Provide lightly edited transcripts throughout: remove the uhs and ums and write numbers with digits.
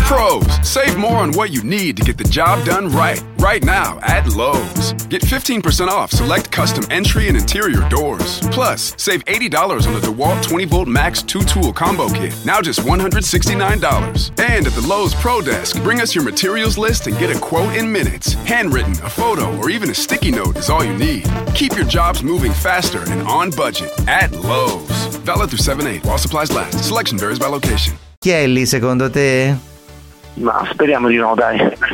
Pros, save more on what you need to get the job done right. Right now at Lowe's. Get 15% off select custom entry and interior doors. Plus, save $80 on the DeWalt 20-volt Max 2-tool combo kit. Now just $169. And at the Lowe's Pro Desk, bring us your materials list and get a quote in minutes. Handwritten, a photo, or even a sticky note is all you need. Keep your jobs moving faster and on budget at Lowe's. Valid through 7/8 while supplies last. Selection varies by location. Chi è lì secondo te? Ma speriamo di no, dai.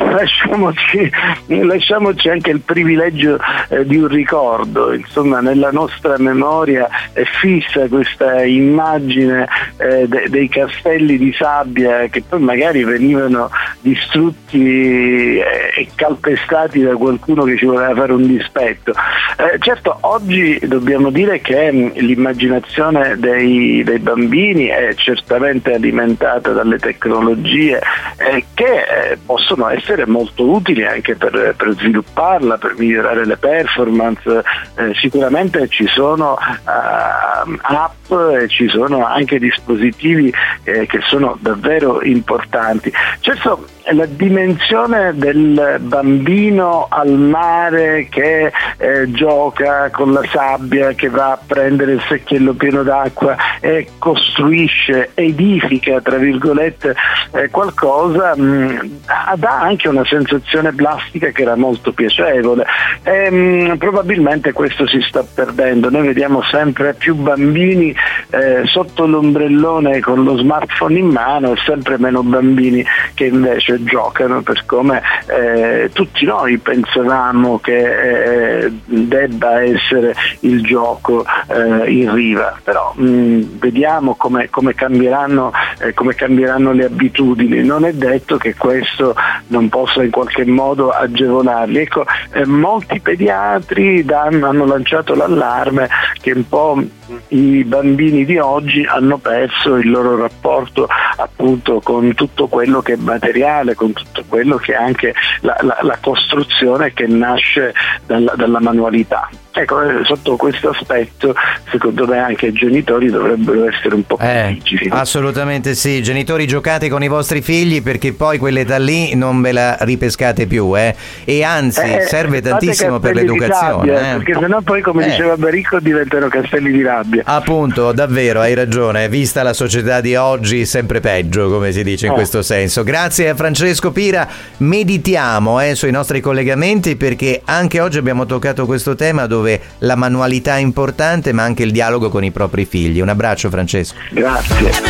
Lasciamoci anche il privilegio di un ricordo. Insomma, nella nostra memoria è fissa questa immagine dei castelli di sabbia che poi magari venivano distrutti e calpestati da qualcuno che ci voleva fare un dispetto. Certo, oggi dobbiamo dire che l'immaginazione dei bambini è certamente alimentata dalle tecnologie che possono essere molto utili anche per svilupparla, per migliorare le performance. Sicuramente ci sono app e ci sono anche dispositivi che sono davvero importanti. Certo, la dimensione del bambino al mare che gioca con la sabbia, che va a prendere il secchiello pieno d'acqua e costruisce, edifica tra virgolette qualcosa, dà anche una sensazione plastica che era molto piacevole e probabilmente questo si sta perdendo. Noi vediamo sempre più bambini sotto l'ombrellone con lo smartphone in mano e sempre meno bambini che invece giocano, per come tutti noi pensavamo che debba essere il gioco in riva. Però vediamo come cambieranno le abitudini. Non è detto che questo non possa in qualche modo agevolarli. Ecco, molti pediatri hanno lanciato l'allarme che un po' i bambini di oggi hanno perso il loro rapporto appunto con tutto quello che è materiale, con tutto quello che è anche la costruzione che nasce dalla manualità. Ecco, sotto questo aspetto secondo me anche i genitori dovrebbero essere un po' più vigili. Assolutamente sì, genitori, giocate con i vostri figli perché poi quell'età lì non ve la ripescate più e anzi serve tantissimo per l'educazione. Perché sennò poi, come diceva Baricco, diventano castelli di rabbia. Appunto, davvero, hai ragione, vista la società di oggi sempre peggio, come si dice in questo senso. Grazie a Francesco Pira, meditiamo sui nostri collegamenti perché anche oggi abbiamo toccato questo tema dove la manualità è importante ma anche il dialogo con i propri figli. Un abbraccio Francesco. Grazie.